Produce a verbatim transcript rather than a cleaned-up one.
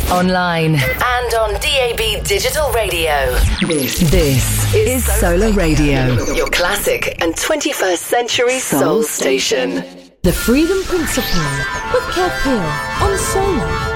online, and on D A B Digital Radio. This, this is Solar Radio, your classic and twenty-first century soul station. The Freedom Principle with Kev Hill on Solar.